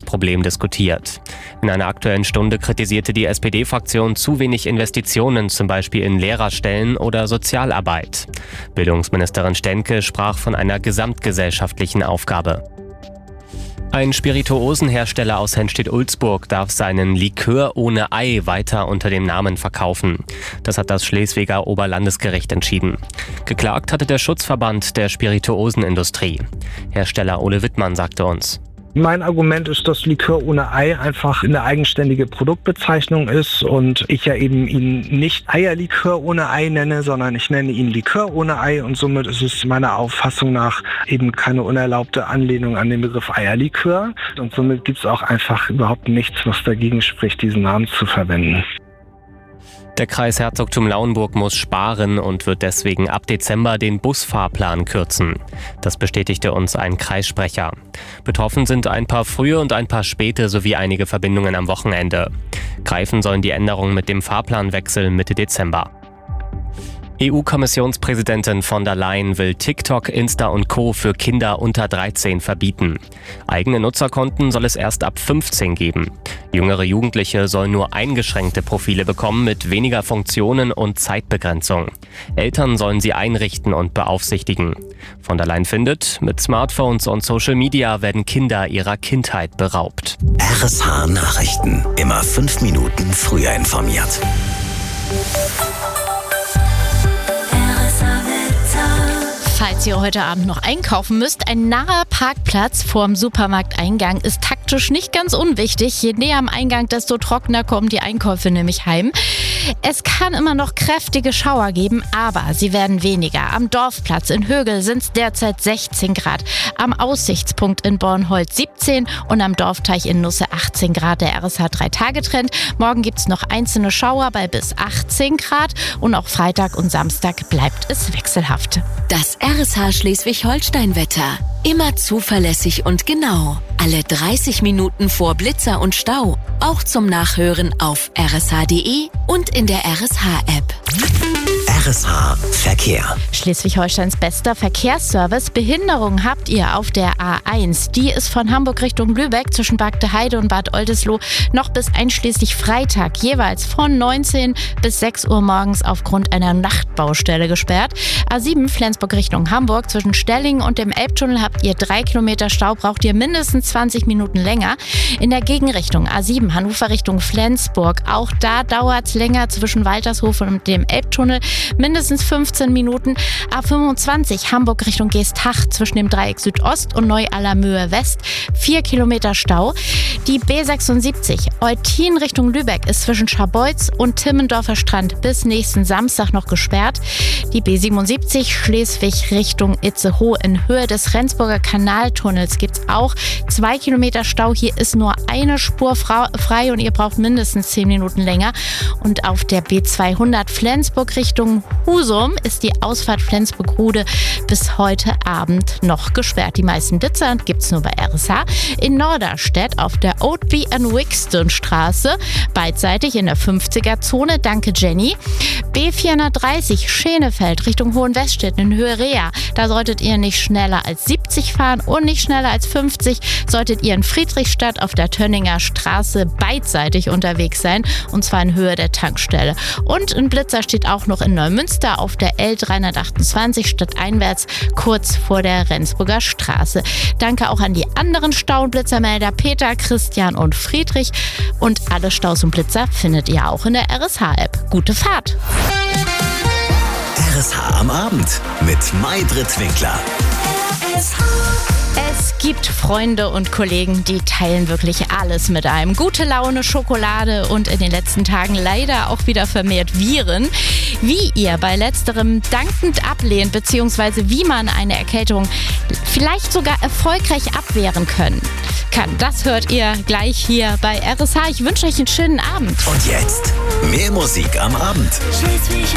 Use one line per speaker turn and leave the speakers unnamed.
Problem diskutiert. In einer Aktuellen Stunde kritisierte die SPD-Fraktion zu wenig Investitionen, zum Beispiel in Lehrerstellen oder Sozialarbeit. Bildungsministerin Stänke sprach von einer gesamtgesellschaftlichen Aufgabe. Ein Spirituosenhersteller aus Henstedt-Ulzburg darf seinen Likör ohne Ei weiter unter dem Namen verkaufen. Das hat das Schleswiger Oberlandesgericht entschieden. Geklagt hatte der Schutzverband der Spirituosenindustrie. Hersteller Ole Wittmann sagte uns:
Mein Argument ist, dass Likör ohne Ei einfach eine eigenständige Produktbezeichnung ist und ich ja eben ihn nicht Eierlikör ohne Ei nenne, sondern ich nenne ihn Likör ohne Ei und somit ist es meiner Auffassung nach eben keine unerlaubte Anlehnung an den Begriff Eierlikör und somit gibt es auch einfach überhaupt nichts, was dagegen spricht, diesen Namen zu verwenden.
Der Kreis Herzogtum Lauenburg muss sparen und wird deswegen ab Dezember den Busfahrplan kürzen. Das bestätigte uns ein Kreissprecher. Betroffen sind ein paar frühe und ein paar späte sowie einige Verbindungen am Wochenende. Greifen sollen die Änderungen mit dem Fahrplanwechsel Mitte Dezember. EU-Kommissionspräsidentin von der Leyen will TikTok, Insta und Co. für Kinder unter 13 verbieten. Eigene Nutzerkonten soll es erst ab 15 geben. Jüngere Jugendliche sollen nur eingeschränkte Profile bekommen mit weniger Funktionen und Zeitbegrenzung. Eltern sollen sie einrichten und beaufsichtigen. Von der Leyen findet, mit Smartphones und Social Media werden Kinder ihrer Kindheit beraubt.
RSH Nachrichten. Immer 5 Minuten früher informiert.
Falls ihr heute Abend noch einkaufen müsst, ein naher Parkplatz vorm Supermarkteingang ist taktisch nicht ganz unwichtig. Je näher am Eingang, desto trockener kommen die Einkäufe nämlich heim. Es kann immer noch kräftige Schauer geben, aber sie werden weniger. Am Dorfplatz in Högel sind es derzeit 16 Grad, am Aussichtspunkt in Bornholz 17 und am Dorfteich in Nusse 18 Grad. Der RSH 3-Tage-Trend. Morgen gibt es noch einzelne Schauer bei bis 18 Grad und auch Freitag und Samstag bleibt es wechselhaft.
Das RSH Schleswig-Holstein-Wetter. Immer zuverlässig und genau. Alle 30 Minuten vor Blitzer und Stau. Auch zum Nachhören auf rsh.de und in der RSH-App.
RSH Verkehr.
Schleswig-Holsteins bester Verkehrsservice. Behinderung habt ihr auf der A1. Die ist von Hamburg Richtung Lübeck zwischen Bagdeheide und Bad Oldesloe noch bis einschließlich Freitag jeweils von 19 bis 6 Uhr morgens aufgrund einer Nachtbaustelle gesperrt. A7 Flensburg Richtung Hamburg zwischen Stellingen und dem Elbtunnel habt ihr 3 Kilometer Stau, braucht ihr mindestens 20 Minuten länger. In der Gegenrichtung A7 Hannover Richtung Flensburg. Auch da dauert es länger zwischen Waltershof und dem Elbtunnel. Mindestens 15 Minuten. A25 Hamburg Richtung Geesthacht zwischen dem Dreieck Südost und Neu-Allermöhe West 4 Kilometer Stau. Die B76 Eutin Richtung Lübeck ist zwischen Scharbeutz und Timmendorfer Strand bis nächsten Samstag noch gesperrt. Die B77 Schleswig Richtung Itzehoe in Höhe des Rendsburger Kanaltunnels gibt es auch 2 Kilometer Stau. Hier ist nur eine Spur frei und ihr braucht mindestens 10 Minuten länger. Und auf der B200 Flensburg Richtung Husum ist die Ausfahrt Flensburg-Rude bis heute Abend noch gesperrt. Die meisten Blitzer gibt es nur bei RSH. In Norderstedt auf der Oatby and Wixton Straße, beidseitig in der 50er-Zone. Danke, Jenny. B430 Schenefeld Richtung Hohenweststedt in Höhe Rea. Da solltet ihr nicht schneller als 70 fahren und nicht schneller als 50. Solltet ihr in Friedrichstadt auf der Tönninger Straße beidseitig unterwegs sein, und zwar in Höhe der Tankstelle. Und ein Blitzer steht auch noch in Neumünster auf der L328 stadteinwärts kurz vor der Rendsburger Straße. Danke auch an die anderen Stau- und Blitzermelder Peter, Christian und Friedrich. Und alle Staus und Blitzer findet ihr auch in der RSH-App. Gute Fahrt!
RSH am Abend mit Maybrit Winkler.
Es gibt Freunde und Kollegen, die teilen wirklich alles mit einem. Gute Laune, Schokolade und in den letzten Tagen leider auch wieder vermehrt Viren. Wie ihr bei letzterem dankend ablehnt, beziehungsweise wie man eine Erkältung vielleicht sogar erfolgreich abwehren kann, das hört ihr gleich hier bei RSH. Ich wünsche euch einen schönen Abend.
Und jetzt mehr Musik am Abend.
Schleswig